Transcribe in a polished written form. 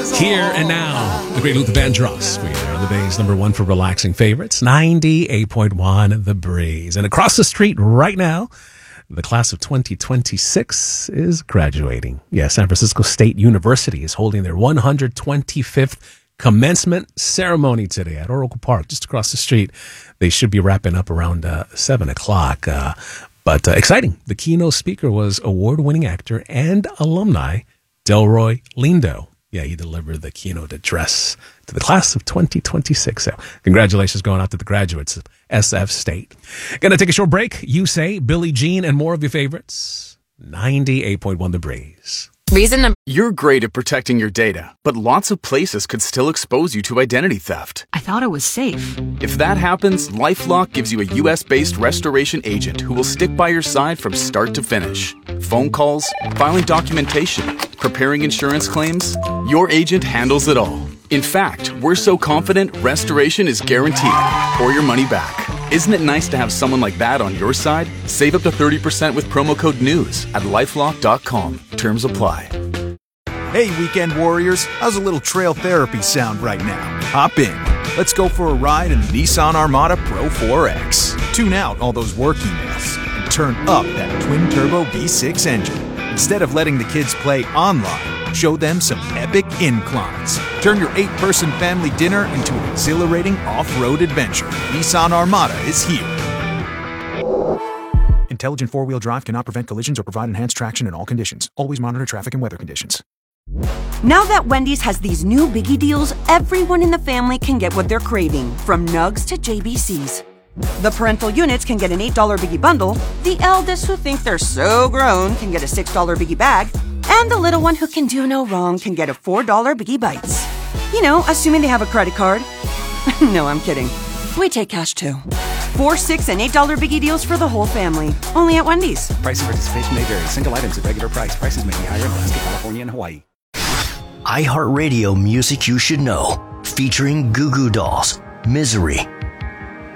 Here and now, the great Luther Vandross. We are the Bay's #1 for relaxing favorites, 98.1 The Breeze. And across the street right now, the class of 2026 is graduating. Yeah, San Francisco State University is holding their 125th commencement ceremony today at Oracle Park, just across the street. They should be wrapping up around 7 o'clock. But exciting. The keynote speaker was award-winning actor and alumni Delroy Lindo. Yeah, he delivered the keynote address to the class of 2026. So congratulations going out to the graduates of SF State. Gonna take a short break. You Say, Billie Jean, and more of your favorites. 98.1 The Breeze. You're great at protecting your data, but lots of places could still expose you to identity theft. I thought it was safe. If that happens, LifeLock gives you a US-based restoration agent who will stick by your side from start to finish. Phone calls, filing documentation, preparing insurance claims, your agent handles it all. In fact, we're so confident restoration is guaranteed or your money back. Isn't it nice to have someone like that on your side? Save up to 30% with promo code NEWS at LifeLock.com. Terms apply. Hey, weekend warriors, how's a little trail therapy sound right now? Hop in. Let's go for a ride in the Nissan Armada Pro 4X. Tune out all those work emails and turn up that twin-turbo V6 engine. Instead of letting the kids play online, show them some epic inclines. Turn your 8-person family dinner into an exhilarating off-road adventure. Nissan Armada is here. Intelligent four-wheel drive cannot prevent collisions or provide enhanced traction in all conditions. Always monitor traffic and weather conditions. Now that Wendy's has these new biggie deals, everyone in the family can get what they're craving, from nugs to JBCs. The parental units can get an $8 biggie bundle, the eldest who think they're so grown can get a $6 biggie bag, and the little one who can do no wrong can get a $4 biggie bites. You know, assuming they have a credit card. No, I'm kidding. We take cash too. 4, $6, and $8 biggie deals for the whole family. Only at Wendy's. Price and participation may vary. Single items at regular price. Prices may be higher in Alaska, California, and Hawaii. iHeartRadio Music You Should Know, featuring Goo Goo Dolls, Misery,